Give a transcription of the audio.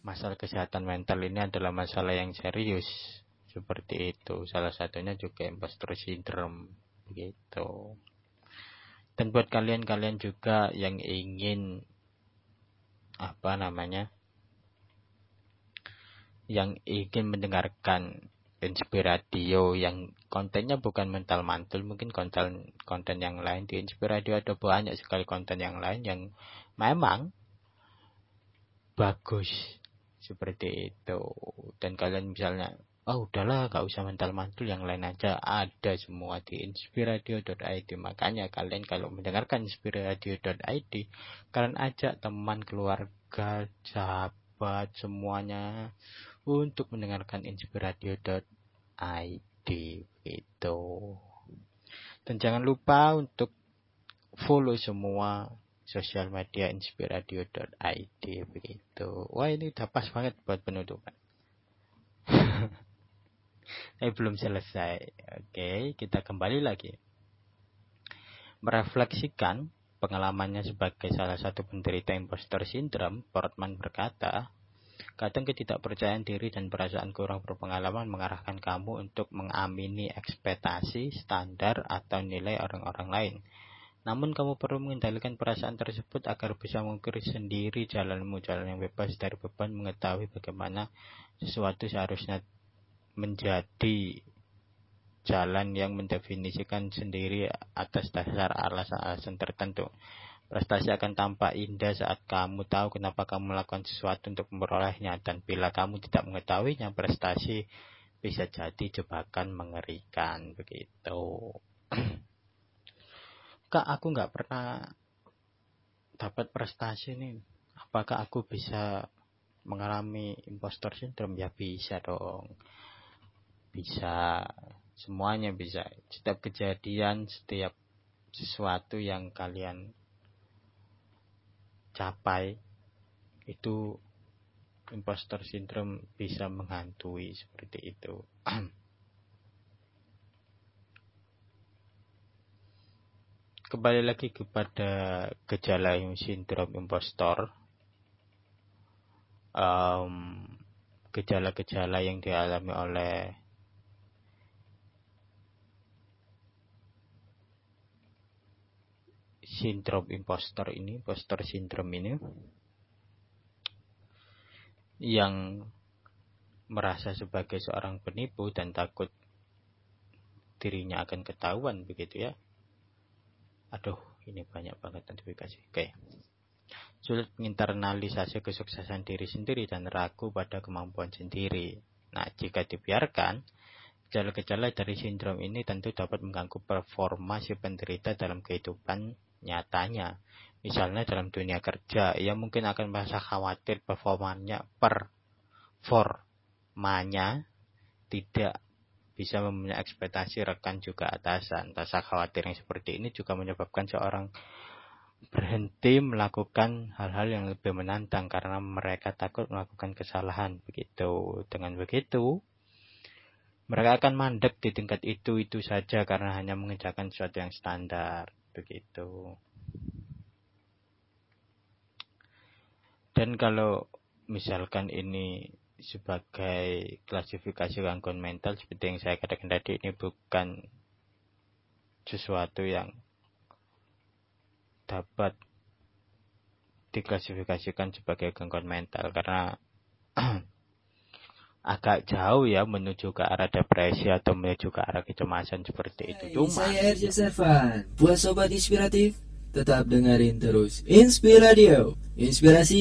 masalah kesehatan mental ini adalah masalah yang serius. Seperti itu. Salah satunya juga imposter syndrome. Begitu. Dan buat kalian-kalian juga yang ingin yang ingin mendengarkan Inspiradio yang kontennya bukan mental mantul, mungkin konten yang lain. Di Inspiradio ada banyak sekali konten yang lain yang memang bagus seperti itu. Dan kalian misalnya, udahlah gak usah mental mantul, yang lain aja, ada semua di inspiradio.id. Makanya kalian kalau mendengarkan inspiradio.id, kalian ajak teman, keluarga, sahabat, semuanya untuk mendengarkan inspiradio.id gitu. Dan jangan lupa untuk follow semua sosial media inspiradio.id begitu. Wah, ini udah pas banget buat penutupan. Belum selesai. Oke, kita kembali lagi. Merefleksikan pengalamannya sebagai salah satu penderita imposter syndrome, Portman berkata, kadang ketidakpercayaan diri dan perasaan kurang berpengalaman mengarahkan kamu untuk mengamini ekspektasi, standar, atau nilai orang-orang lain. Namun kamu perlu mengendalikan perasaan tersebut agar bisa mengukir sendiri jalanmu, jalan yang bebas dari beban mengetahui bagaimana sesuatu seharusnya menjadi jalan yang mendefinisikan sendiri atas dasar alasan-alasan tertentu. Prestasi akan tampak indah saat kamu tahu kenapa kamu melakukan sesuatu untuk memperolehnya. Dan bila kamu tidak mengetahuinya, prestasi bisa jadi jebakan mengerikan. Begitu. Kak, aku gak pernah dapat prestasi nih. Apakah aku bisa mengalami impostor syndrome? Ya bisa dong. Bisa. Semuanya bisa. Setiap kejadian, setiap sesuatu yang kalian capai, itu imposter syndrome bisa menghantui seperti itu. Kembali lagi kepada gejala sindrom impostor. Gejala-gejala yang dialami oleh sindrom impostor syndrome ini, yang merasa sebagai seorang penipu dan takut dirinya akan ketahuan begitu ya. Aduh, ini banyak banget notifikasi. Oke. Sulit menginternalisasi kesuksesan diri sendiri dan ragu pada kemampuan sendiri. Nah, jika dibiarkan, gejala-gejala dari sindrom ini tentu dapat mengganggu performa si penderita dalam kehidupan nyatanya. Misalnya dalam dunia kerja, ia mungkin akan merasa khawatir performanya tidak bisa memenuhi ekspektasi rekan juga atasan. Rasa khawatir yang seperti ini juga menyebabkan seorang berhenti melakukan hal-hal yang lebih menantang karena mereka takut melakukan kesalahan. Begitu. Dengan begitu, mereka akan mandek di tingkat itu saja karena hanya mengerjakan sesuatu yang standar. Begitu. Dan kalau misalkan ini sebagai klasifikasi gangguan mental, seperti yang saya katakan tadi, ini bukan sesuatu yang dapat diklasifikasikan sebagai gangguan mental karena agak jauh ya menuju ke arah depresi atau menuju ke arah kecemasan seperti itu. Cuma saya RJ Servan, buat sobat inspiratif, tetap dengerin terus Inspiradio, inspirasi